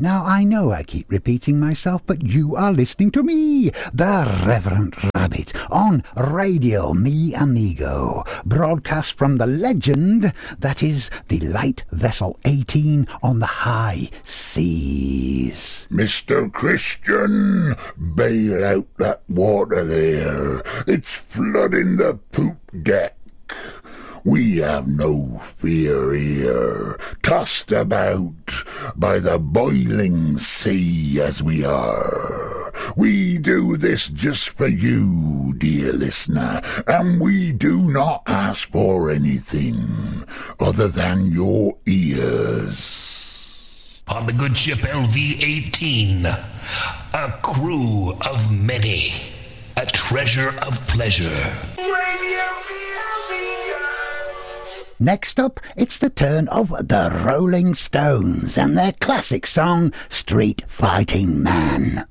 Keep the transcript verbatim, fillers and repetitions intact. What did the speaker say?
Now, I know I keep repeating myself, but you are listening to me, the Reverend Rabbit, on Radio Mi Amigo, broadcast from the legend that is the Light Vessel eighteen on the high seas. Mister Christian, bail out that water there. It's flooding the poop deck. We have no fear here, tossed about by the boiling sea as we are. We do this just for you, dear listener, and we do not ask for anything other than your ears. On the good ship L V eighteen, a crew of many, a treasure of pleasure. Next up, it's the turn of the Rolling Stones and their classic song, Street Fighting Man.